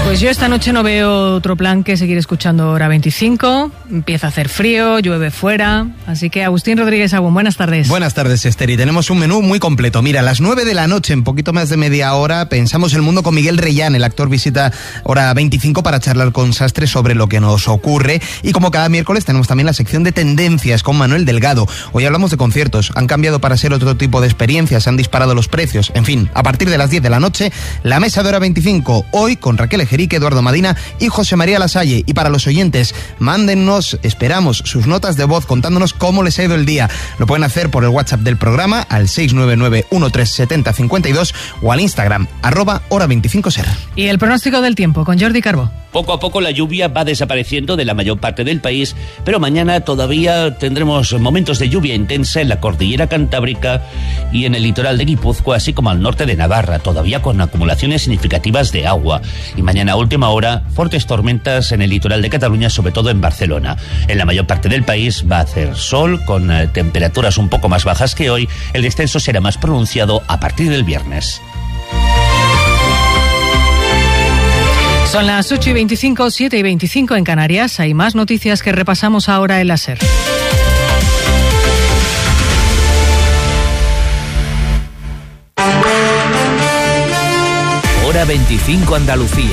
Pues yo esta noche no veo otro plan que seguir escuchando Hora 25. Empieza a hacer frío, llueve fuera. Así que Agustín Rodríguez Agún, buenas tardes. Buenas tardes, Esther. Y tenemos un menú muy completo. Mira, a las 9 de la noche, en poquito más de media hora, Pensamos el Mundo con Miguel Reyán. El actor visita Hora 25 para charlar con Sastre sobre lo que nos ocurre. Y como cada miércoles tenemos también la sección de tendencias con Manuel Delgado. Hoy hablamos de conciertos. Han cambiado para ser otro tipo de experiencias, han disparado los precios. En fin, a partir de las 10 de la noche, la mesa de Hora 25. Hoy con Raquel Ejerique, Eduardo Madina y José María Lasalle. Y para los oyentes, mándennos, esperamos sus notas de voz contándonos cómo les ha ido el día. Lo pueden hacer por el WhatsApp del programa al 699-137052 o al Instagram @hora25ser. Y el pronóstico del tiempo con Jordi Carbó. Poco a poco la lluvia va desapareciendo de la mayor parte del país, pero mañana todavía tendremos momentos de lluvia intensa en la cordillera cantábrica y en el litoral de Guipúzcoa, así como al norte de Navarra, todavía con acumulaciones significativas de agua. Y mañana a última hora, fuertes tormentas en el litoral de Cataluña, sobre todo en Barcelona. En la mayor parte del país va a hacer sol, con temperaturas un poco más bajas que hoy. El descenso será más pronunciado a partir del viernes. Son las 8:25, 7:25 en Canarias. Hay más noticias que repasamos ahora en la SER. Hora 25 Andalucía.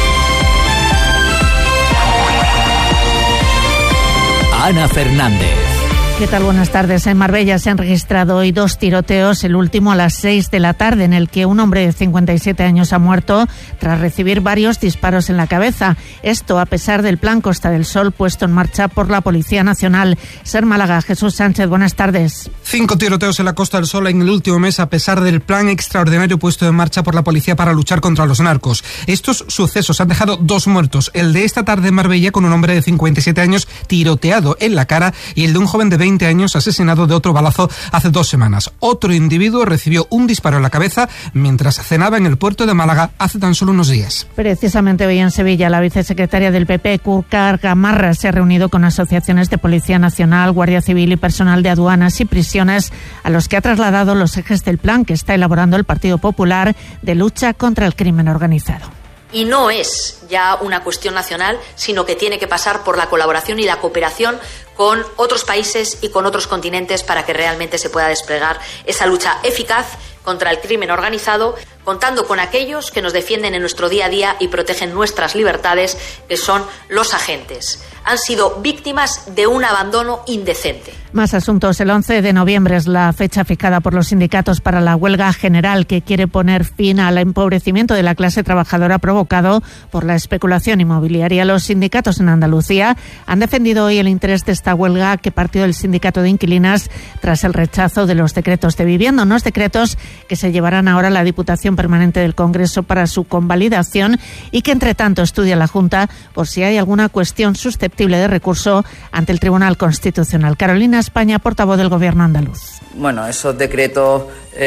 Ana Fernández. ¿Qué tal? Buenas tardes. En Marbella se han registrado hoy 2 tiroteos, el último a las 6 de la tarde, en el que un hombre de 57 años ha muerto tras recibir varios disparos en la cabeza. Esto a pesar del plan Costa del Sol puesto en marcha por la Policía Nacional. SER Málaga, Jesús Sánchez, buenas tardes. 5 tiroteos en la Costa del Sol en el último mes a pesar del plan extraordinario puesto en marcha por la policía para luchar contra los narcos. Estos sucesos han dejado 2 muertos, el de esta tarde en Marbella con un hombre de 57 años tiroteado en la cara y el de un joven de 20 años asesinado de otro balazo hace 2 semanas. Otro individuo recibió un disparo en la cabeza mientras cenaba en el puerto de Málaga hace tan solo unos días. Precisamente hoy en Sevilla, la vicesecretaria del PP, Curcar Gamarra, se ha reunido con asociaciones de Policía Nacional, Guardia Civil y personal de aduanas y prisiones, a los que ha trasladado los ejes del plan que está elaborando el Partido Popular de lucha contra el crimen organizado. Y no es ya una cuestión nacional, sino que tiene que pasar por la colaboración y la cooperación con otros países y con otros continentes para que realmente se pueda desplegar esa lucha eficaz contra el crimen organizado, contando con aquellos que nos defienden en nuestro día a día y protegen nuestras libertades, que son los agentes. Han sido víctimas de un abandono indecente. Más asuntos. El 11 de noviembre es la fecha fijada por los sindicatos para la huelga general que quiere poner fin al empobrecimiento de la clase trabajadora provocado por la especulación inmobiliaria. Los sindicatos en Andalucía han defendido hoy el interés de esta huelga que partió del sindicato de inquilinas tras el rechazo de los decretos de vivienda, unos decretos que se llevarán ahora a la Diputación Permanente del Congreso para su convalidación y que entre tanto estudia la Junta por si hay alguna cuestión susceptible de recurso ante el Tribunal Constitucional. Carolina España, portavoz del Gobierno andaluz. Bueno, esos decretos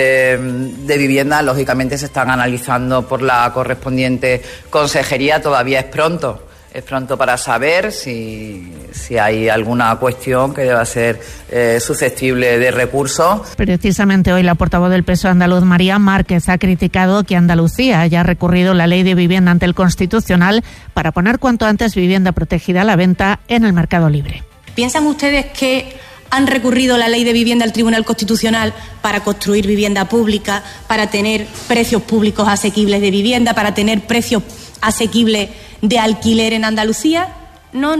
de vivienda lógicamente se están analizando por la correspondiente consejería. Todavía es pronto para saber si hay alguna cuestión que deba ser susceptible de recurso. Precisamente hoy la portavoz del PSOE andaluz, María Márquez, ha criticado que Andalucía haya recurrido la ley de vivienda ante el Constitucional para poner cuanto antes vivienda protegida a la venta en el mercado libre. ¿Piensan ustedes que han recurrido la ley de vivienda al Tribunal Constitucional para construir vivienda pública, para tener precios públicos asequibles de vivienda, para tener precios asequibles de alquiler en Andalucía? No.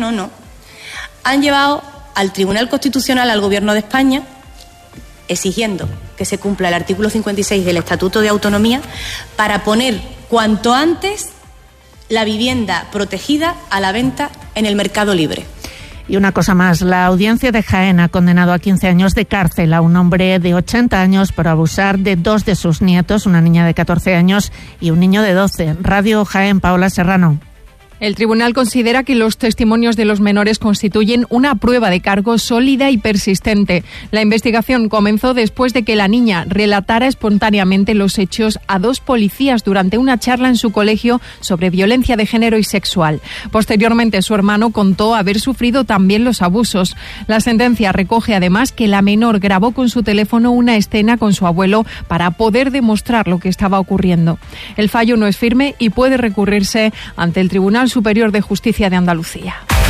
Han llevado al Tribunal Constitucional al Gobierno de España exigiendo que se cumpla el artículo 56 del Estatuto de Autonomía para poner cuanto antes la vivienda protegida a la venta en el mercado libre. Y una cosa más, la audiencia de Jaén ha condenado a 15 años de cárcel a un hombre de 80 años por abusar de 2 de sus nietos, una niña de 14 años y un niño de 12. Radio Jaén, Paola Serrano. El tribunal considera que los testimonios de los menores constituyen una prueba de cargo sólida y persistente. La investigación comenzó después de que la niña relatara espontáneamente los hechos a 2 policías durante una charla en su colegio sobre violencia de género y sexual. Posteriormente, su hermano contó haber sufrido también los abusos. La sentencia recoge además que la menor grabó con su teléfono una escena con su abuelo para poder demostrar lo que estaba ocurriendo. El fallo no es firme y puede recurrirse ante el Tribunal Superior de Justicia de Andalucía.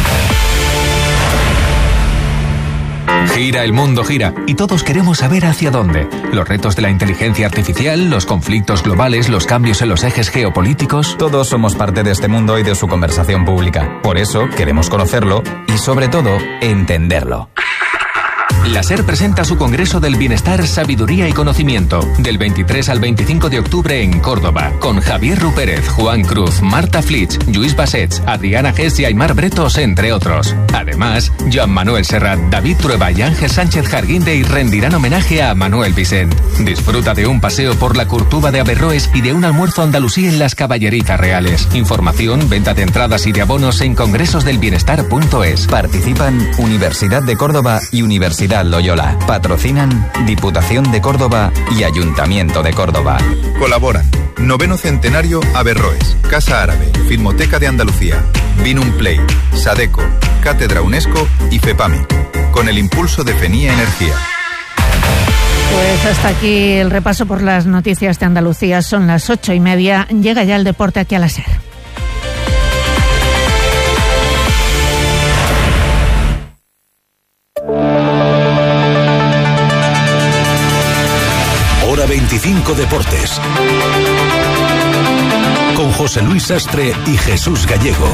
Gira, el mundo gira, y todos queremos saber hacia dónde. Los retos de la inteligencia artificial, los conflictos globales, los cambios en los ejes geopolíticos. Todos somos parte de este mundo y de su conversación pública. Por eso queremos conocerlo y, sobre todo, entenderlo. La SER presenta su Congreso del Bienestar, Sabiduría y Conocimiento, del 23 al 25 de octubre en Córdoba, con Javier Rupérez, Juan Cruz, Marta Flitsch, Lluís Bassets, Adriana Gess y Aymar Bretos, entre otros. Además, Joan Manuel Serrat, David Trueba y Ángel Sánchez Jarguinde y rendirán homenaje a Manuel Vicent. Disfruta de un paseo por la Curtuba de Averroes y de un almuerzo andalusí en las Caballerizas Reales. Información, venta de entradas y de abonos en congresosdelbienestar.es. Participan Universidad de Córdoba y Universidad Loyola. Patrocinan Diputación de Córdoba y Ayuntamiento de Córdoba. Colaboran 9º Centenario Averroes, Casa Árabe, Filmoteca de Andalucía, Vinum Play, Sadeco, Cátedra UNESCO y FEPAMI, con el impulso de FENIA Energía. Pues hasta aquí el repaso por las noticias de Andalucía. Son las 8:30. Llega ya el deporte aquí a la SER. Hora 25 Deportes. Con José Luis Sastre y Jesús Gallego.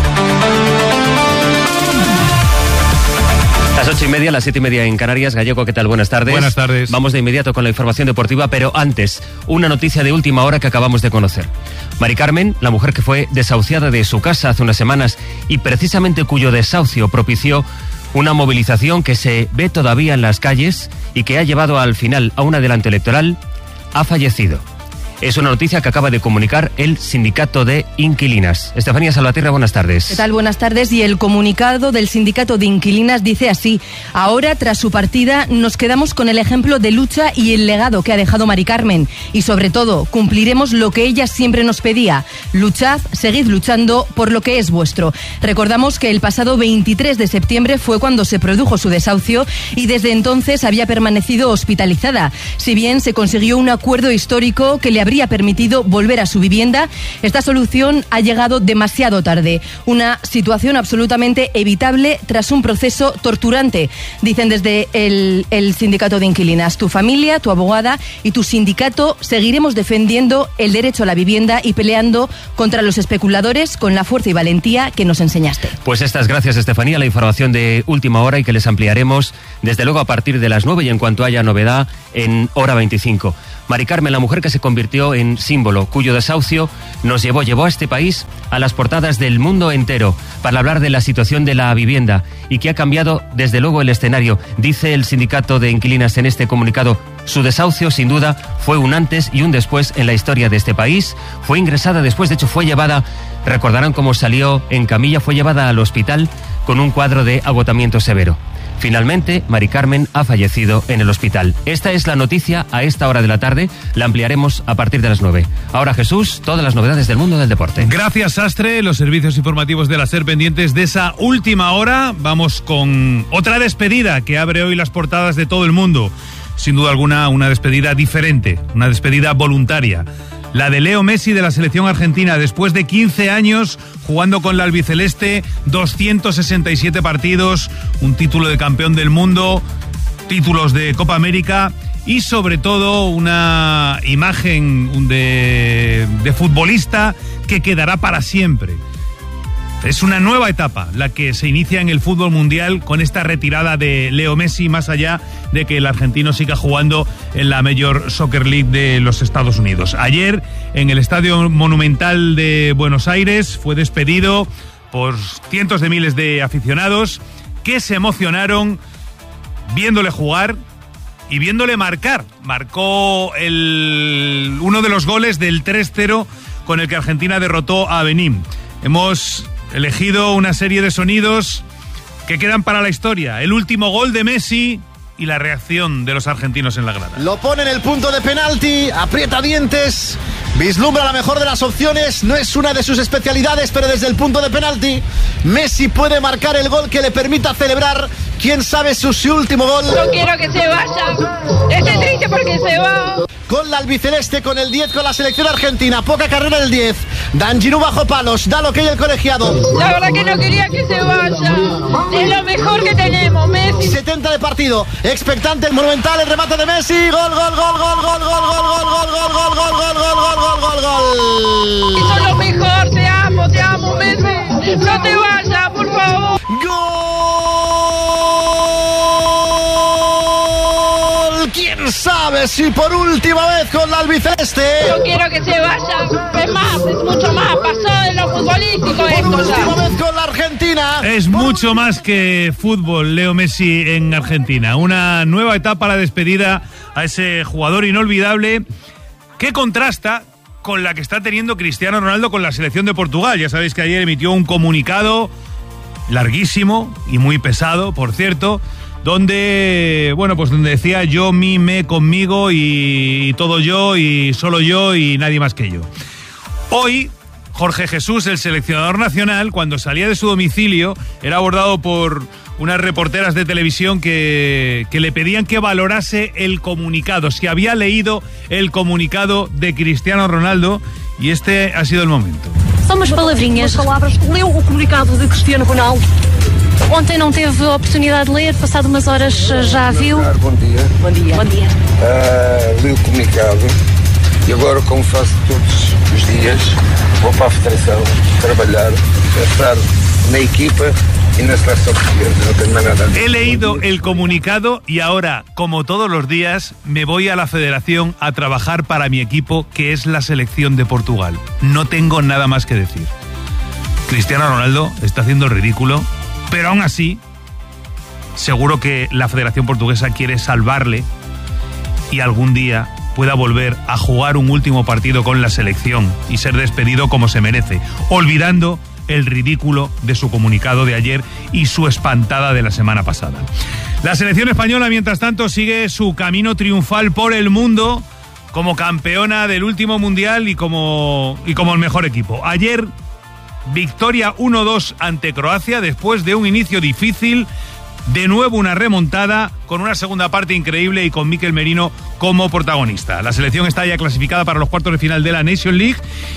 Las 8:30, las 7:30 en Canarias. Gallego, ¿qué tal? Buenas tardes. Buenas tardes. Vamos de inmediato con la información deportiva, pero antes, una noticia de última hora que acabamos de conocer. Mari Carmen, la mujer que fue desahuciada de su casa hace unas semanas y precisamente cuyo desahucio propició una movilización que se ve todavía en las calles y que ha llevado al final a un adelanto electoral, ha fallecido. Es una noticia que acaba de comunicar el Sindicato de Inquilinas. Estefanía Salvatierra, buenas tardes. ¿Qué tal? Buenas tardes. Y el comunicado del Sindicato de Inquilinas dice así: ahora, tras su partida, nos quedamos con el ejemplo de lucha y el legado que ha dejado Mari Carmen. Y sobre todo, cumpliremos lo que ella siempre nos pedía: luchad, seguid luchando por lo que es vuestro. Recordamos que el pasado 23 de septiembre fue cuando se produjo su desahucio y desde entonces había permanecido hospitalizada. Si bien se consiguió un acuerdo histórico que le habría permitido volver a su vivienda, esta solución ha llegado demasiado tarde. Una situación absolutamente evitable tras un proceso torturante. Dicen desde el Sindicato de Inquilinas: tu familia, tu abogada y tu sindicato seguiremos defendiendo el derecho a la vivienda y peleando contra los especuladores con la fuerza y valentía que nos enseñaste. Pues estas gracias, Estefanía, la información de última hora y que les ampliaremos desde luego a partir de las 9 y en cuanto haya novedad en Hora 25. Mari Carmen, la mujer que se convirtió en símbolo, cuyo desahucio nos llevó a este país a las portadas del mundo entero para hablar de la situación de la vivienda y que ha cambiado desde luego el escenario. Dice el Sindicato de Inquilinas en este comunicado: su desahucio sin duda fue un antes y un después en la historia de este país. Fue ingresada después, de hecho fue llevada, recordarán cómo salió en camilla, fue llevada al hospital con un cuadro de agotamiento severo. Finalmente, Mari Carmen ha fallecido en el hospital. Esta es la noticia a esta hora de la tarde. La ampliaremos a partir de las 9. Ahora, Jesús, todas las novedades del mundo del deporte. Gracias, Sastre. Los servicios informativos de la SER pendientes de esa última hora. Vamos con otra despedida que abre hoy las portadas de todo el mundo. Sin duda alguna, una despedida diferente, una despedida voluntaria. La de Leo Messi de la selección argentina, después de 15 años jugando con la albiceleste, 267 partidos, un título de campeón del mundo, títulos de Copa América y sobre todo una imagen de futbolista que quedará para siempre. Es una nueva etapa la que se inicia en el fútbol mundial con esta retirada de Leo Messi, más allá de que el argentino siga jugando en la Major Soccer League de los Estados Unidos. Ayer, en el Estadio Monumental de Buenos Aires, fue despedido por cientos de miles de aficionados que se emocionaron viéndole jugar y viéndole marcar. Marcó uno de los goles del 3-0 con el que Argentina derrotó a Benín. Hemos elegido una serie de sonidos que quedan para la historia. El último gol de Messi y la reacción de los argentinos en la grada. Lo pone en el punto de penalti, aprieta dientes, vislumbra la mejor de las opciones, no es una de sus especialidades, pero desde el punto de penalti Messi puede marcar el gol que le permita celebrar, quién sabe, su último gol. No quiero que se vaya, estoy triste porque se va. Con la albiceleste, con el 10, con la selección argentina, poca carrera del 10, Danjirú bajo palos, da lo que hay el colegiado. La verdad que no quería que se vaya, es lo mejor que tenemos, Messi. 70 de partido, expectante el monumental, el remate de Messi, gol, gol, gol, gol, gol, gol, gol, gol, gol, gol, gol, gol, gol, gol, gol, gol, gol. Eso es lo mejor, te amo, Messi, no te vayas, por favor. ¿Quién sabe si por última vez con la albiceleste? No quiero que se vaya, es más, es mucho más, pasó de lo futbolístico esto. Por última vez con la Argentina. Es mucho más que fútbol, Leo Messi en Argentina. Una nueva etapa, la despedida a ese jugador inolvidable que contrasta con la que está teniendo Cristiano Ronaldo con la selección de Portugal. Ya sabéis que ayer emitió un comunicado larguísimo y muy pesado, por cierto, donde decía yo, mí, me, conmigo y todo yo y solo yo y nadie más que yo. Hoy, Jorge Jesús, el seleccionador nacional, cuando salía de su domicilio, era abordado por unas reporteras de televisión que le pedían que valorase el comunicado, si había leído el comunicado de Cristiano Ronaldo, y este ha sido el momento. Só umas palavrinhas. Leu o comunicado de Cristiano Ronaldo. Ontem não teve a oportunidade de ler, passado umas horas já viu. Bom dia. Bom dia. Bom dia. Li o comunicado e agora, como faço todos os dias, vou para a Federação trabalhar, pensar na equipa y na selección portuguesa. No tengo nada. He leído el comunicado y ahora, como todos los días, me voy a la Federación a trabajar para mi equipo, que es la selección de Portugal. No tengo nada más que decir. Cristiano Ronaldo está haciendo el ridículo, pero aún así, seguro que la Federación Portuguesa quiere salvarle y algún día pueda volver a jugar un último partido con la selección y ser despedido como se merece, olvidando el ridículo de su comunicado de ayer y su espantada de la semana pasada. La selección española, mientras tanto, sigue su camino triunfal por el mundo como campeona del último mundial y como el mejor equipo. Ayer, victoria 1-2 ante Croacia después de un inicio difícil. De nuevo una remontada con una segunda parte increíble y con Mikel Merino como protagonista. La selección está ya clasificada para los cuartos de final de la Nation League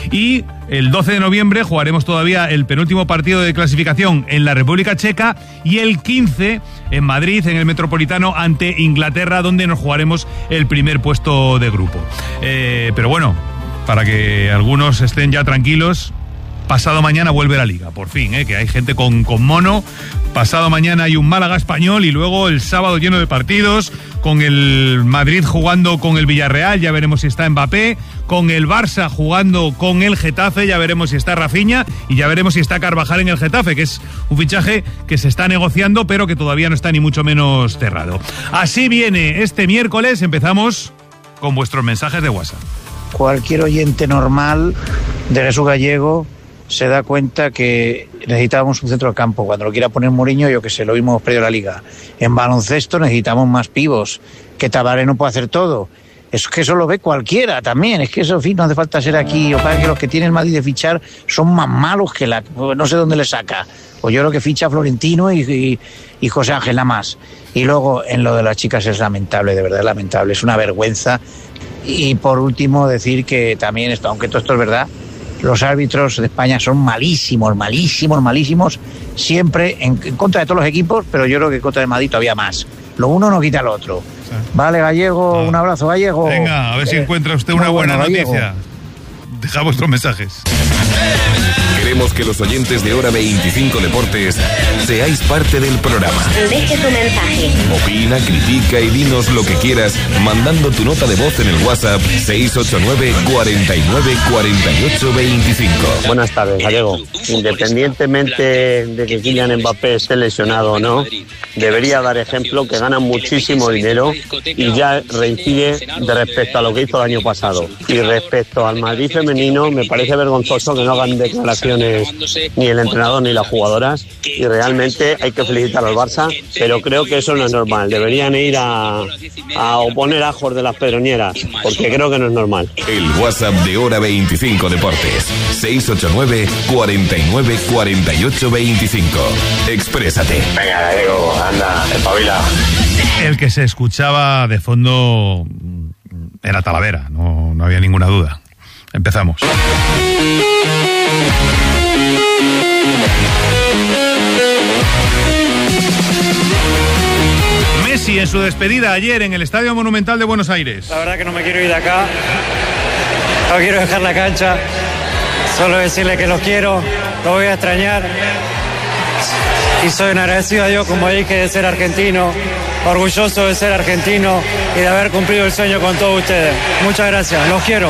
y el 12 de noviembre jugaremos todavía el penúltimo partido de clasificación en la República Checa y el 15 en Madrid, en el Metropolitano, ante Inglaterra, donde nos jugaremos el primer puesto de grupo. Pero bueno, para que algunos estén ya tranquilos, pasado mañana vuelve la Liga, por fin, que hay gente con mono. Pasado mañana hay un Málaga Español y luego el sábado lleno de partidos, con el Madrid jugando con el Villarreal, ya veremos si está Mbappé, con el Barça jugando con el Getafe, ya veremos si está Rafinha y ya veremos si está Carvajal en el Getafe, que es un fichaje que se está negociando pero que todavía no está ni mucho menos cerrado. Así viene este miércoles, empezamos con vuestros mensajes de WhatsApp. Cualquier oyente normal de Jesús Gallego se da cuenta que necesitábamos un centro de campo. Cuando lo quiera poner Mourinho, yo que sé, lo mismo hemos perdido la Liga. En baloncesto necesitamos más pivos, que Tavares no puede hacer todo. Es que eso lo ve cualquiera también, es que eso, en fin, no hace falta ser aquí. O para que los que tienen Madrid de fichar son más malos que no sé dónde le saca. Pues yo creo que ficha Florentino y José Ángel nada más. Y luego en lo de las chicas es lamentable, de verdad es lamentable, es una vergüenza. Y por último decir que también, aunque todo esto es verdad, los árbitros de España son malísimos, malísimos, malísimos, siempre en contra de todos los equipos, pero yo creo que en contra de Madrid todavía más. Lo uno no quita lo otro. Sí. Vale, Gallego, un abrazo, Gallego. Venga, a ver si encuentra usted una buena noticia. Deja vuestros mensajes. Queremos que los oyentes de Hora 25 Deportes seáis parte del programa. Deje tu mensaje. Opina, critica y dinos lo que quieras mandando tu nota de voz en el WhatsApp 689 49 48 25. Buenas tardes, Gallego. Independientemente de que Kylian Mbappé esté lesionado o no, debería dar ejemplo que gana muchísimo dinero y ya reincide de respecto a lo que hizo el año pasado. Y respecto al Madrid femenino, me parece vergonzoso que no hagan declaraciones declaraciones ni el entrenador ni las jugadoras, y realmente hay que felicitar al Barça, pero creo que eso no es normal. Deberían ir a oponer ajos de las pedroñeras, porque creo que no es normal. El WhatsApp de Hora 25 Deportes, 689 49 48 25. Exprésate. Venga, Gallego, anda, espabila. El que se escuchaba de fondo era Talavera, no había ninguna duda. Empezamos. Messi en su despedida ayer en el Estadio Monumental de Buenos Aires. La verdad que no me quiero ir de acá, no quiero dejar la cancha, solo decirle que los quiero, los voy a extrañar y soy un agradecido a Dios, como dije, de ser argentino, orgulloso de ser argentino y de haber cumplido el sueño con todos ustedes. Muchas gracias, los quiero.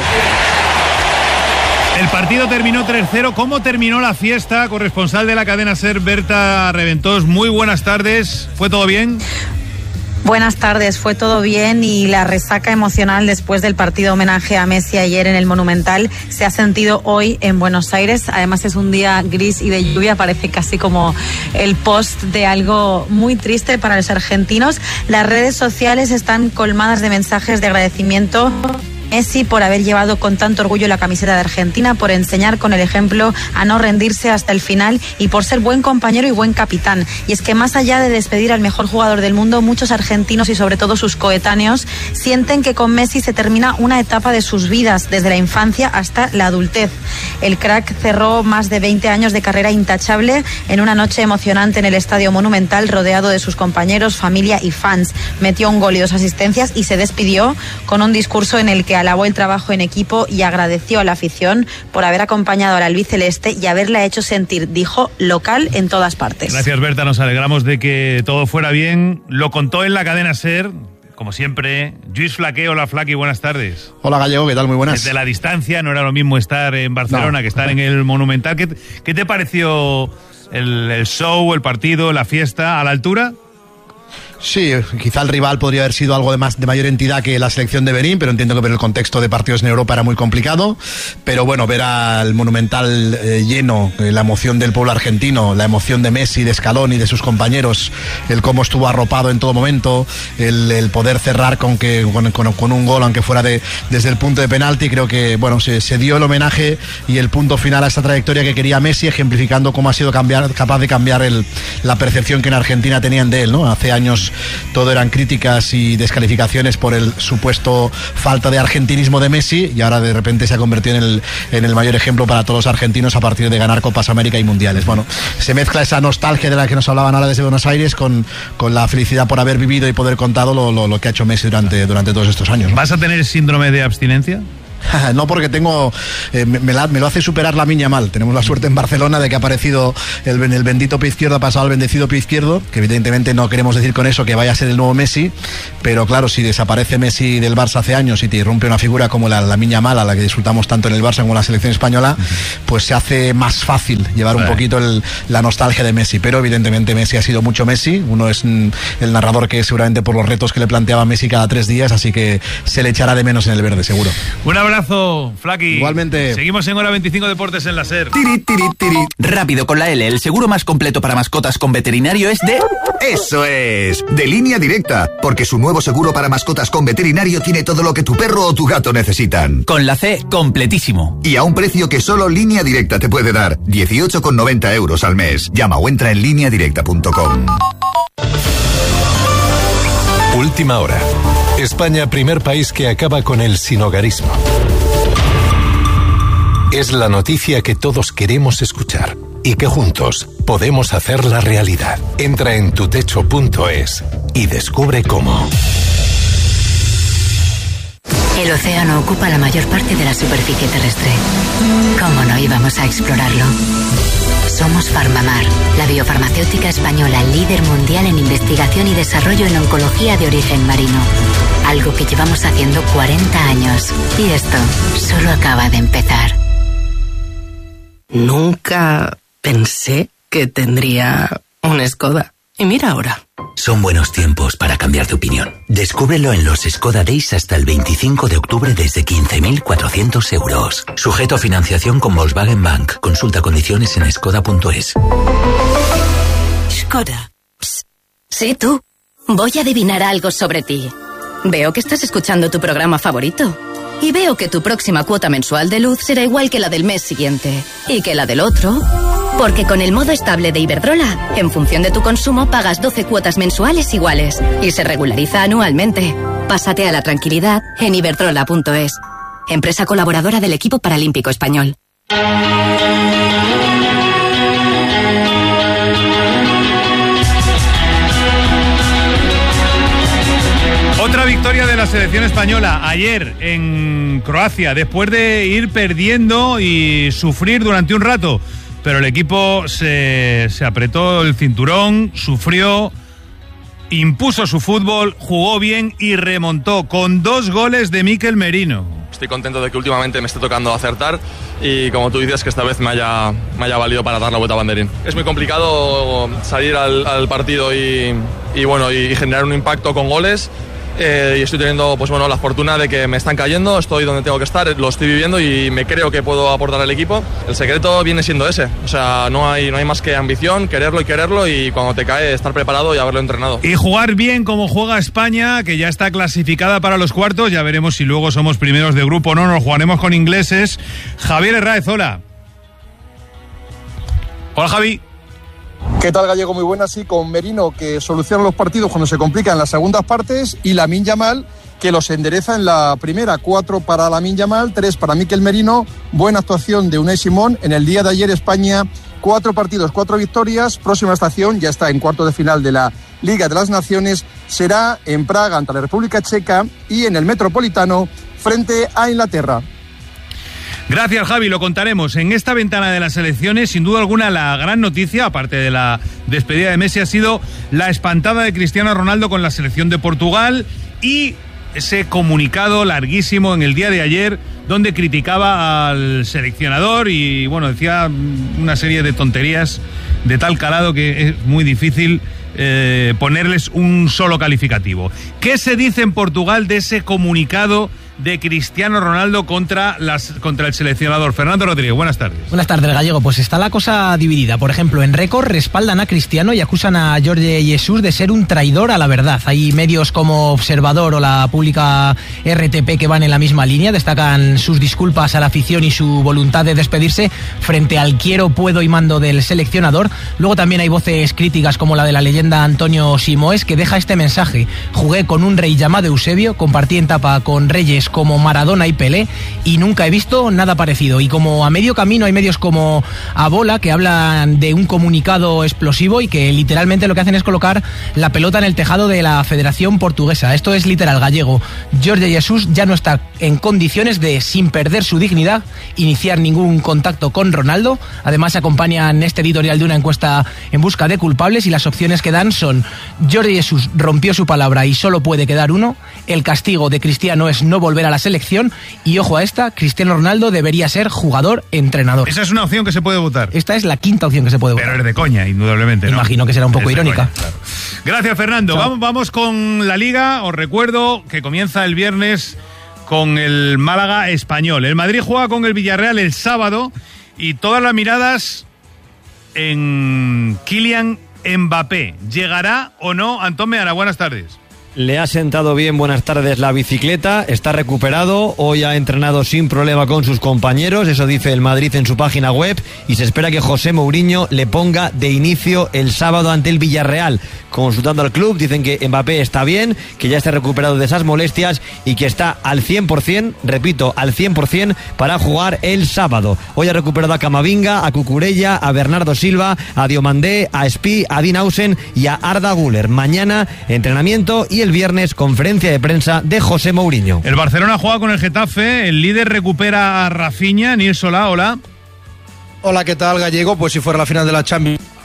El partido terminó 3-0. ¿Cómo terminó la fiesta? Corresponsal de la cadena SER, Berta Reventós. Muy buenas tardes. ¿Fue todo bien? Buenas tardes, fue todo bien y la resaca emocional después del partido homenaje a Messi ayer en el Monumental se ha sentido hoy en Buenos Aires. Además es un día gris y de lluvia, parece casi como el post de algo muy triste para los argentinos. Las redes sociales están colmadas de mensajes de agradecimiento Messi por haber llevado con tanto orgullo la camiseta de Argentina, por enseñar con el ejemplo a no rendirse hasta el final y por ser buen compañero y buen capitán. Y es que más allá de despedir al mejor jugador del mundo, muchos argentinos y sobre todo sus coetáneos sienten que con Messi se termina una etapa de sus vidas, desde la infancia hasta la adultez. El crack cerró más de 20 años de carrera intachable en una noche emocionante en el Estadio Monumental, rodeado de sus compañeros, familia y fans. Metió un gol y 2 asistencias y se despidió con un discurso en el que alabó el trabajo en equipo y agradeció a la afición por haber acompañado al albiceleste y haberla hecho sentir, dijo, local en todas partes. Gracias, Berta, nos alegramos de que todo fuera bien. Lo contó en la cadena SER, como siempre, Lluís Flaqué. Hola, Flaqui, buenas tardes. Hola, Gallego, ¿qué tal? Muy buenas. Desde la distancia, no era lo mismo estar en Barcelona que estar en el Monumental. ¿Qué te pareció el show, el partido, la fiesta? ¿A la altura? Sí, quizá el rival podría haber sido algo de mayor entidad que la selección de Benín, pero entiendo que por el contexto de partidos en Europa era muy complicado. Pero bueno, ver al Monumental lleno, la emoción del pueblo argentino, la emoción de Messi, de Scaloni, de sus compañeros, el cómo estuvo arropado en todo momento, el poder cerrar con un gol, aunque fuera desde el punto de penalti. Creo que bueno, se dio el homenaje y el punto final a esta trayectoria que quería Messi, ejemplificando cómo ha sido capaz de cambiar la percepción que en Argentina tenían de él, ¿no? Hace años todo eran críticas y descalificaciones por el supuesto falta de argentinismo de Messi, y ahora de repente se ha convertido en el mayor ejemplo para todos los argentinos a partir de ganar Copas América y Mundiales. Bueno, se mezcla esa nostalgia de la que nos hablaban ahora desde Buenos Aires con la felicidad por haber vivido y poder contado lo que ha hecho Messi durante todos estos años, ¿no? ¿Vas a tener síndrome de abstinencia? No, porque tengo me lo hace superar Lamine Yamal. Tenemos la suerte en Barcelona de que ha aparecido el bendito pie izquierdo, ha pasado al bendecido pie izquierdo, que evidentemente no queremos decir con eso que vaya a ser el nuevo Messi, pero claro, si desaparece Messi del Barça hace años y te irrumpe una figura como la Lamine Yamal, a la que disfrutamos tanto en el Barça como en la selección española, pues se hace más fácil llevar un poquito la nostalgia de Messi. Pero evidentemente Messi ha sido mucho Messi. Uno es el narrador que seguramente por los retos que le planteaba Messi cada 3 días, así que se le echará de menos en el verde, seguro. Un abrazo, Flaqui. Igualmente. Seguimos en Hora 25 Deportes en la SER. Rápido con la L, el seguro más completo para mascotas con veterinario es de... ¡Eso es! De Línea Directa, porque su nuevo seguro para mascotas con veterinario tiene todo lo que tu perro o tu gato necesitan. Con la C, completísimo. Y a un precio que solo Línea Directa te puede dar, 18,90 euros al mes. Llama o entra en lineadirecta.com. Última hora. España, primer país que acaba con el sinhogarismo. Es la noticia que todos queremos escuchar y que juntos podemos hacerla realidad. Entra en tutecho.es y descubre cómo. El océano ocupa la mayor parte de la superficie terrestre. ¿Cómo no íbamos a explorarlo? Somos Farmamar, la biofarmacéutica española líder mundial en investigación y desarrollo en oncología de origen marino. Algo que llevamos haciendo 40 años. Y esto solo acaba de empezar. Nunca pensé que tendría un Skoda. Y mira ahora. Son buenos tiempos para cambiar de opinión. Descúbrelo en los Skoda Days hasta el 25 de octubre desde 15.400 euros. Sujeto a financiación con Volkswagen Bank. Consulta condiciones en skoda.es. Skoda. Psst. Sí, tú. Voy a adivinar algo sobre ti. Veo que estás escuchando tu programa favorito. Y veo que tu próxima cuota mensual de luz será igual que la del mes siguiente. Y que la del otro. Porque con el modo estable de Iberdrola, en función de tu consumo pagas 12 cuotas mensuales iguales. Y se regulariza anualmente. Pásate a la tranquilidad en iberdrola.es. Empresa colaboradora del equipo paralímpico español. Otra victoria de la selección española ayer en Croacia, después de ir perdiendo y sufrir durante un rato. Pero el equipo se apretó el cinturón, sufrió, impuso su fútbol, jugó bien y remontó con 2 goles de Mikel Merino. Estoy contento de que últimamente me esté tocando acertar y, como tú dices, que esta vez me haya valido para dar la vuelta a banderín. Es muy complicado salir al partido y generar un impacto con goles. Y estoy teniendo la fortuna de que me están cayendo, estoy donde tengo que estar, lo estoy viviendo y me creo que puedo aportar al equipo. El secreto viene siendo ese, o sea, no hay más que ambición, quererlo y cuando te cae estar preparado y haberlo entrenado. Y jugar bien como juega España, que ya está clasificada para los cuartos, ya veremos si luego somos primeros de grupo o no, nos jugaremos con ingleses. Javier Herráez, hola. Hola, Javi. ¿Qué tal, Gallego? Muy buenas, sí, con Merino, que soluciona los partidos cuando se complican en las segundas partes, y Lamine Yamal, que los endereza en la primera. 4 para Lamine Yamal, 3 para Mikel Merino. Buena actuación de Unai Simón. En el día de ayer España, 4 partidos, 4 victorias. Próxima estación, ya está en cuartos de final de la Liga de las Naciones, será en Praga ante la República Checa y en el Metropolitano frente a Inglaterra. Gracias, Javi, lo contaremos. En esta ventana de las elecciones, sin duda alguna, la gran noticia, aparte de la despedida de Messi, ha sido la espantada de Cristiano Ronaldo con la selección de Portugal y ese comunicado larguísimo en el día de ayer donde criticaba al seleccionador y, decía una serie de tonterías de tal calado que es muy difícil ponerles un solo calificativo. ¿Qué se dice en Portugal de ese comunicado de Cristiano Ronaldo contra el seleccionador? Fernando Rodríguez, buenas tardes. Buenas tardes, Gallego. Pues está la cosa dividida. Por ejemplo, en Récord respaldan a Cristiano y acusan a Jorge Jesus de ser un traidor a la verdad. Hay medios como Observador o la pública RTP que van en la misma línea, destacan sus disculpas a la afición y su voluntad de despedirse frente al quiero, puedo y mando del seleccionador. Luego también hay voces críticas como la de la leyenda Antonio Simoes, que deja este mensaje: jugué con un rey llamado Eusebio, compartí en etapa con reyes como Maradona y Pelé y nunca he visto nada parecido. Y como a medio camino hay medios como Abola que hablan de un comunicado explosivo y que literalmente lo que hacen es colocar la pelota en el tejado de la Federación Portuguesa. Esto es literal, Gallego. Jorge Jesus ya no está en condiciones de, sin perder su dignidad, iniciar ningún contacto con Ronaldo. Además acompañan este editorial de una encuesta en busca de culpables y las opciones que dan son: Jorge Jesus rompió su palabra y solo puede quedar uno, el castigo de Cristiano es no volver a la selección y, ojo a esta, Cristiano Ronaldo debería ser jugador-entrenador. Esa es una opción que se puede votar. Esta es la quinta opción que se puede votar. Pero es de coña, indudablemente, ¿no? Imagino que será un poco irónica. Coña, claro. Gracias, Fernando. Vamos con la Liga. Os recuerdo que comienza el viernes con el Málaga Español. El Madrid juega con el Villarreal el sábado y todas las miradas en Kylian Mbappé. ¿Llegará o no? Antón Meara, buenas tardes. Le ha sentado bien, buenas tardes, la bicicleta, está recuperado, hoy ha entrenado sin problema con sus compañeros, eso dice el Madrid en su página web, y se espera que José Mourinho le ponga de inicio el sábado ante el Villarreal. Consultando al club, dicen que Mbappé está bien, que ya está recuperado de esas molestias y que está al 100%, repito, al 100% para jugar el sábado. Hoy ha recuperado a Camavinga, a Cucurella, a Bernardo Silva, a Diomandé, a Spi, a Dinhausen y a Arda Güler. Mañana entrenamiento y el viernes conferencia de prensa de José Mourinho. El Barcelona juega con el Getafe, el líder recupera a Rafinha. Nils Solá, hola. Hola, ¿qué tal, Gallego? Pues si fuera la final de la Champions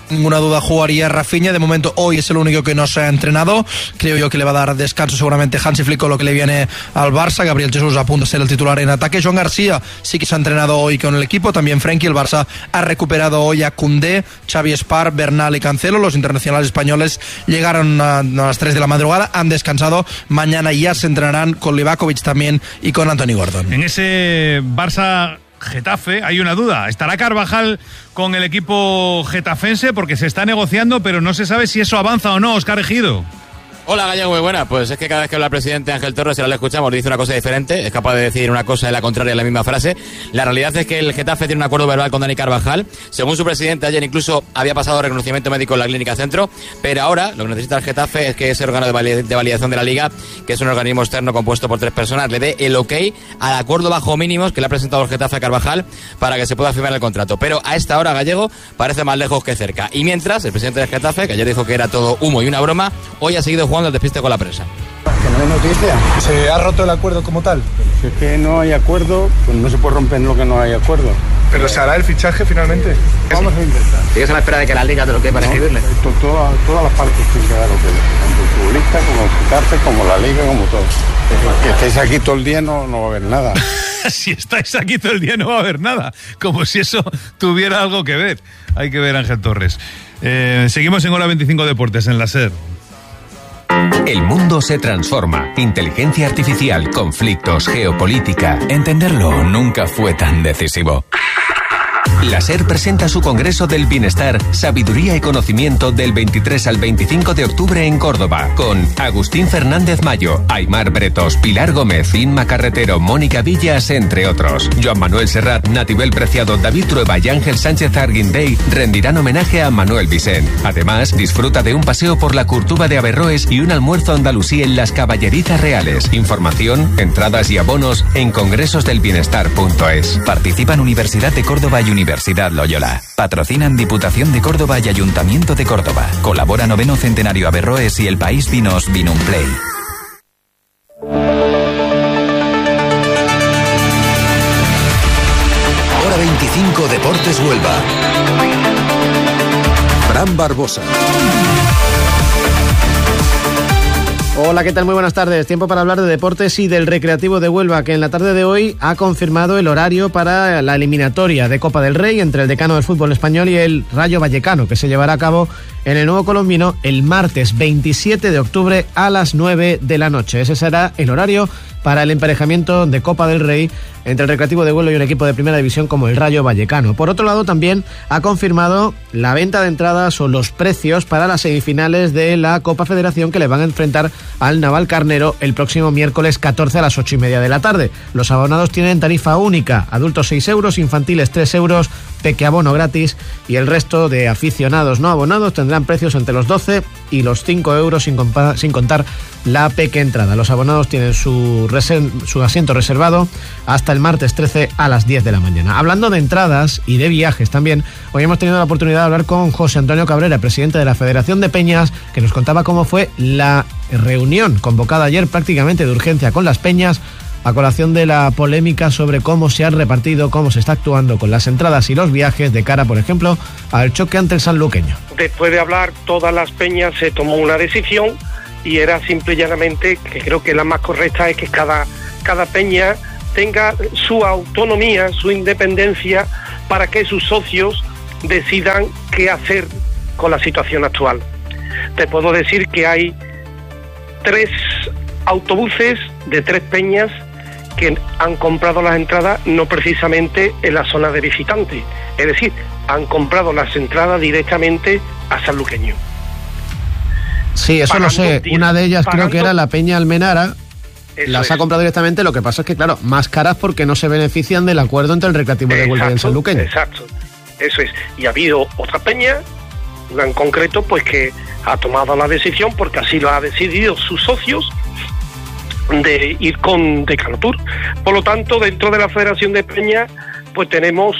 ninguna duda jugaría Rafinha. De momento hoy es el único que no se ha entrenado. Creo yo que le va a dar descanso seguramente Hansi Flick con lo que le viene al Barça. Gabriel Jesús apunta a ser el titular en ataque. Joan García sí que se ha entrenado hoy con el equipo. También Frenkie. El Barça ha recuperado hoy a Koundé, Xavi Espar, Bernal y Cancelo. Los internacionales españoles llegaron a las 3 de la madrugada, han descansado. Mañana ya se entrenarán con Livakovic también y con Anthony Gordon. En ese Barça Getafe hay una duda. ¿Estará Carvajal con el equipo getafense? Porque se está negociando, pero no se sabe si eso avanza o no. Óscar Ejido. Hola, Gallego, muy buena. Pues es que cada vez que habla el presidente Ángel Torres, si ahora le escuchamos, dice una cosa diferente, es capaz de decir una cosa y la contraria en la misma frase. La realidad es que el Getafe tiene un acuerdo verbal con Dani Carvajal. Según su presidente, ayer incluso había pasado reconocimiento médico en la Clínica Centro, pero ahora lo que necesita el Getafe es que ese órgano de validación de la Liga, que es un organismo externo compuesto por 3 personas, le dé el ok al acuerdo bajo mínimos que le ha presentado el Getafe a Carvajal para que se pueda firmar el contrato. Pero a esta hora, Gallego, parece más lejos que cerca. Y mientras, el presidente del Getafe, que ayer dijo que era todo humo y una broma, hoy ha seguido jugando al despiste con la prensa. Que no hay noticia. ¿Se ha roto el acuerdo como tal? Si es que no hay acuerdo, pues no se puede romper lo que no hay acuerdo. ¿Pero se hará el fichaje finalmente? Vamos a intentar. ¿Sigues a la espera de que la Liga te lo quede para escribirle? Todas las partes tienen que dar lo que tanto el futbolista como el Getafe, como la Liga, como todo. Que estéis aquí todo el día no va a haber nada. Si estáis aquí todo el día no va a haber nada. Como si eso tuviera algo que ver. Hay que ver, Ángel Torres. Seguimos en Hora 25 Deportes, en la SER. El mundo se transforma. Inteligencia artificial, conflictos, geopolítica. Entenderlo nunca fue tan decisivo. La SER presenta su Congreso del Bienestar, Sabiduría y Conocimiento del 23 al 25 de octubre en Córdoba, con Agustín Fernández Mayo, Aymar Bretos, Pilar Gómez, Inma Carretero, Mónica Villas, entre otros. Joan Manuel Serrat, Natibel Preciado, David Trueba y Ángel Sánchez Arguindey rendirán homenaje a Manuel Vicent. Además, disfruta de un paseo por la Curtuba de Averroes y un almuerzo andalusí en las Caballerizas Reales. Información, entradas y abonos en congresosdelbienestar.es. Participan Universidad de Córdoba y Universidad Loyola. Patrocinan Diputación de Córdoba y Ayuntamiento de Córdoba. Colabora 9º Centenario Averroes y El País Vinos Vinum Play. Hora 25 Deportes Huelva. Fran Barbosa. Hola, ¿qué tal? Muy buenas tardes. Tiempo para hablar de deportes y del Recreativo de Huelva, que en la tarde de hoy ha confirmado el horario para la eliminatoria de Copa del Rey entre el decano del fútbol español y el Rayo Vallecano, que se llevará a cabo en el Nuevo Colombino el martes 27 de octubre a las 9 de la noche. Ese será el horario para el emparejamiento de Copa del Rey entre el Recreativo de Huelva y un equipo de primera división como el Rayo Vallecano. Por otro lado, también ha confirmado la venta de entradas o los precios para las semifinales de la Copa Federación, que le van a enfrentar al Navalcarnero el próximo miércoles 14 a las 8:30 de la tarde. Los abonados tienen tarifa única, adultos 6 euros, infantiles 3 euros, pequeabono gratis, y el resto de aficionados no abonados tendrán precios entre los 12 y los 5 euros sin contar la peque entrada. Los abonados tienen su asiento reservado hasta el martes 13 a las 10 de la mañana. Hablando de entradas y de viajes también, hoy hemos tenido la oportunidad de hablar con José Antonio Cabrera, presidente de la Federación de Peñas, que nos contaba cómo fue la reunión convocada ayer prácticamente de urgencia con las peñas a colación de la polémica sobre cómo se han repartido, cómo se está actuando con las entradas y los viajes de cara, por ejemplo, al choque ante el sanluqueño. Después de hablar todas las peñas se tomó una decisión y era simple y llanamente, que creo que la más correcta es que cada peña tenga su autonomía, su independencia, para que sus socios decidan qué hacer con la situación actual. Te puedo decir que hay 3 autobuses de 3 peñas que han comprado las entradas no precisamente en la zona de visitantes, es decir, han comprado las entradas directamente a sanluqueño. Sí, eso lo sé. Una de ellas creo que era la Peña Almenara. Las ha comprado directamente. Lo que pasa es que, claro, más caras porque no se benefician del acuerdo entre el Recreativo de Huelva y el sanluqueño. Exacto, eso es. Y ha habido otra peña, una en concreto, pues que ha tomado la decisión, porque así lo ha decidido sus socios, de ir con Decanotur. Por lo tanto, dentro de la Federación de Peñas, pues tenemos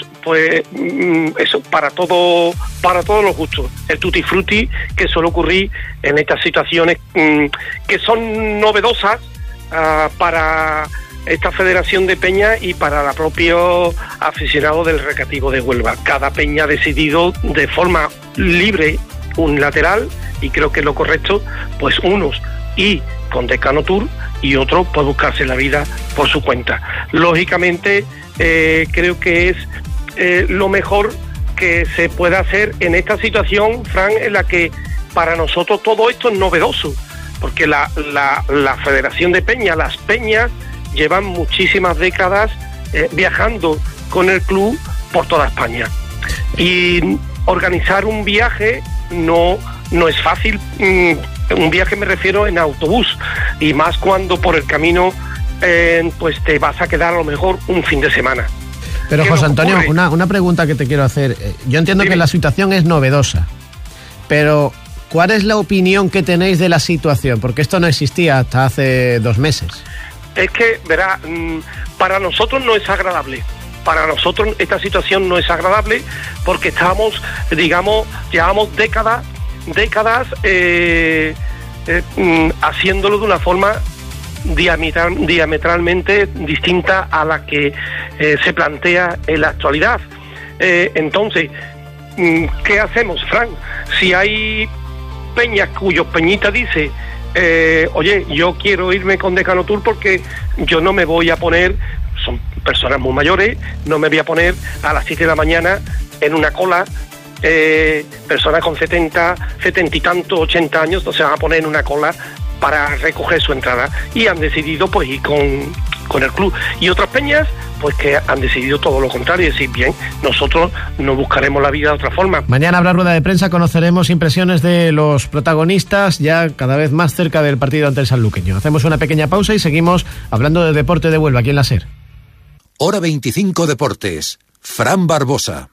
eso para todos los gustos, el tutti frutti que suele ocurrir en estas situaciones que son novedosas para esta Federación de Peñas y para la propia aficionado del Recreativo de Huelva. Cada peña ha decidido de forma libre unilateral, y creo que es lo correcto, pues unos y con Decano Tour y otros pues buscarse la vida por su cuenta. Lógicamente creo que es lo mejor que se puede hacer en esta situación, Fran, en la que para nosotros todo esto es novedoso, porque la Federación de Peñas, las peñas, llevan muchísimas décadas viajando con el club por toda España. Y organizar un viaje no es fácil. Un viaje me refiero en autobús, y más cuando por el camino pues te vas a quedar a lo mejor un fin de semana. Pero José Antonio, una pregunta que te quiero hacer. Yo entiendo que la situación es novedosa, pero ¿cuál es la opinión que tenéis de la situación? Porque esto no existía hasta hace 2 meses. Es que, verá, para nosotros no es agradable. Para nosotros esta situación no es agradable porque estamos, digamos, llevamos décadas haciéndolo de una forma diametralmente distinta a la que se plantea en la actualidad. Entonces, ¿qué hacemos, Fran? Si hay peñas cuyos peñitas dice oye, yo quiero irme con Decano Tour porque yo no me voy a poner, son personas muy mayores, no me voy a poner a las 7 de la mañana en una cola, personas con 70 y tantos, 80 años no se van a poner en una cola para recoger su entrada, y han decidido pues ir con el club. Y otras peñas pues que han decidido todo lo contrario, es decir, bien, nosotros nos buscaremos la vida de otra forma. Mañana habrá rueda de prensa, conoceremos impresiones de los protagonistas ya cada vez más cerca del partido ante el sanluqueño. Hacemos una pequeña pausa y seguimos hablando de deporte de Huelva aquí en la SER. Hora 25 Deportes. Fran Barbosa.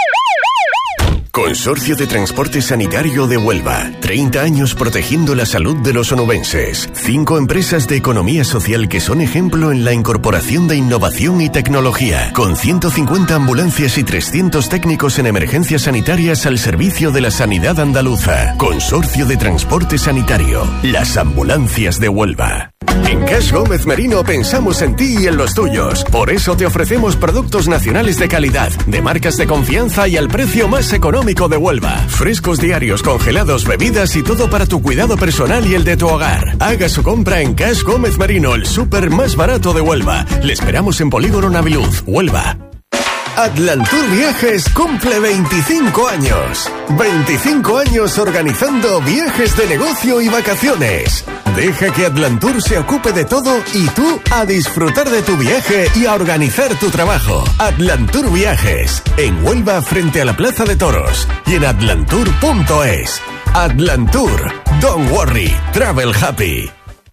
Consorcio de Transporte Sanitario de Huelva. 30 años protegiendo la salud de los onubenses. 5 empresas de economía social que son ejemplo en la incorporación de innovación y tecnología. Con 150 ambulancias y 300 técnicos en emergencias sanitarias al servicio de la sanidad andaluza. Consorcio de Transporte Sanitario. Las ambulancias de Huelva. En Cash Gómez Merino pensamos en ti y en los tuyos. Por eso te ofrecemos productos nacionales de calidad, de marcas de confianza y al precio más económico de Huelva. Frescos diarios, congelados, bebidas y todo para tu cuidado personal y el de tu hogar. Haga su compra en Cash Gómez Merino, el súper más barato de Huelva. Le esperamos en Polígono Naviluz, Huelva. Atlantur Viajes cumple 25 años. 25 años organizando viajes de negocio y vacaciones. Deja que Atlantur se ocupe de todo y tú a disfrutar de tu viaje y a organizar tu trabajo. Atlantur Viajes, en Huelva frente a la Plaza de Toros y en atlantur.es. Atlantur, don't worry, travel happy.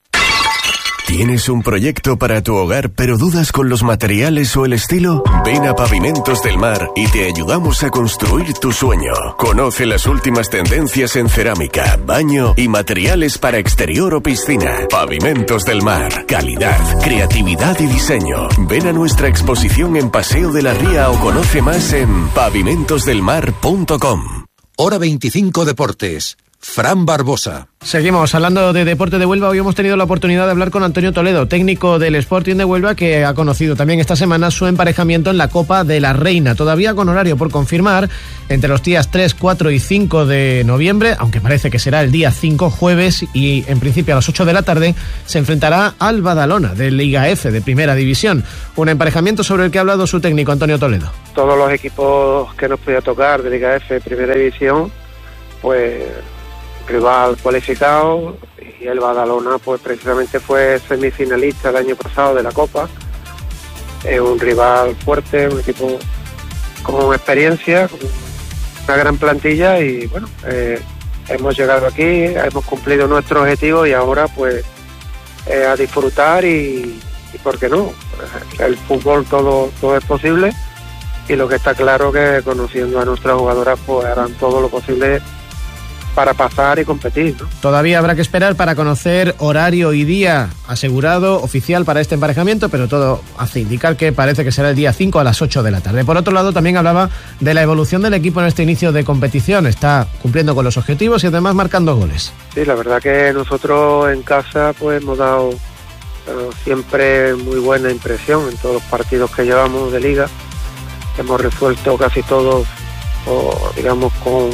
¿Tienes un proyecto para tu hogar pero dudas con los materiales o el estilo? Ven a Pavimentos del Mar y te ayudamos a construir tu sueño. Conoce las últimas tendencias en cerámica, baño y materiales para exterior o piscina. Pavimentos del Mar. Calidad, creatividad y diseño. Ven a nuestra exposición en Paseo de la Ría o conoce más en pavimentosdelmar.com. Hora 25 Deportes. Fran Barbosa. Seguimos hablando de deporte de Huelva. Hoy hemos tenido la oportunidad de hablar con Antonio Toledo, técnico del Sporting de Huelva, que ha conocido también esta semana su emparejamiento en la Copa de la Reina, todavía con horario por confirmar, entre los días 3, 4 y 5 de noviembre, aunque parece que será el día 5, jueves, y en principio a las 8 de la tarde se enfrentará al Badalona de Liga F, de Primera División. Un emparejamiento sobre el que ha hablado su técnico Antonio Toledo. Todos los equipos que nos podía tocar de Liga F, Primera División, pues rival cualificado, y el Badalona pues precisamente fue semifinalista el año pasado de la Copa. Es un rival fuerte, un equipo con experiencia, con una gran plantilla, y bueno, hemos llegado aquí, hemos cumplido nuestro objetivo y ahora pues a disfrutar y por qué no, el fútbol todo es posible, y lo que está claro que conociendo a nuestras jugadoras pues harán todo lo posible para pasar y competir, ¿no? Todavía habrá que esperar para conocer horario y día asegurado, oficial para este emparejamiento, pero todo hace indicar que parece que será el día 5 a las 8 de la tarde. Por otro lado, también hablaba de la evolución del equipo en este inicio de competición. Está cumpliendo con los objetivos y además marcando goles. Sí, la verdad que nosotros en casa pues hemos dado siempre muy buena impresión en todos los partidos que llevamos de liga. Hemos resuelto casi todos, digamos,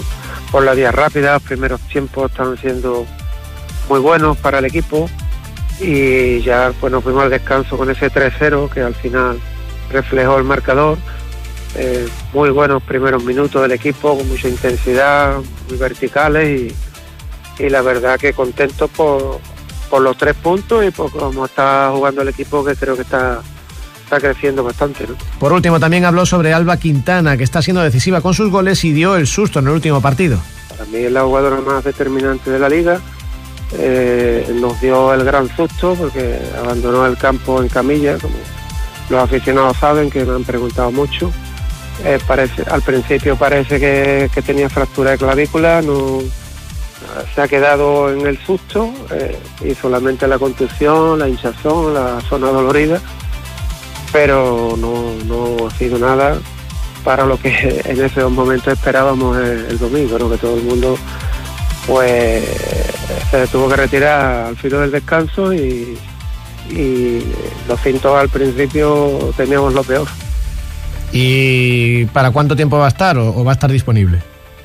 por la vía rápida. Los primeros tiempos están siendo muy buenos para el equipo y ya pues nos fuimos al descanso con ese 3-0 que al final reflejó el marcador. Muy buenos primeros minutos del equipo, con mucha intensidad, muy verticales y la verdad que contento por los 3 puntos y por cómo está jugando el equipo, que creo que está creciendo bastante, ¿no? Por último, también habló sobre Alba Quintana, que está siendo decisiva con sus goles y dio el susto en el último partido. Para mí es la jugadora más determinante de la liga. Nos dio el gran susto porque abandonó el campo en camilla, como los aficionados saben, que me han preguntado mucho. Al principio parece que tenía fractura de clavícula, no se ha quedado en el susto y solamente la contusión, la hinchazón, la zona dolorida, pero no ha sido nada para lo que en esos momentos esperábamos el domingo, ¿no? Que todo el mundo pues se tuvo que retirar al filo del descanso y los síntomas al principio teníamos lo peor. ¿Y para cuánto tiempo va a estar o va a estar disponible?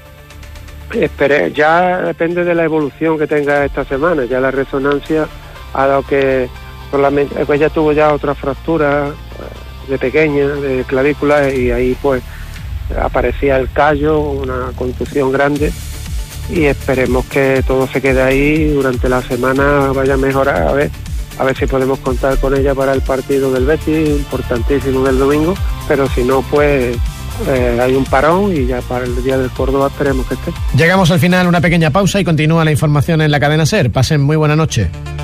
Ya depende de la evolución que tenga esta semana. Ya la resonancia ha dado que solamente, pues ella tuvo ya otra fractura de pequeña, de clavícula, y ahí pues aparecía el callo, una contusión grande, y esperemos que todo se quede ahí durante la semana, vaya a mejorar, a ver si podemos contar con ella para el partido del Betis, importantísimo del domingo, pero si no pues hay un parón y ya para el día del Córdoba esperemos que esté. Llegamos al final, una pequeña pausa y continúa la información en la cadena SER. Pasen muy buena noche.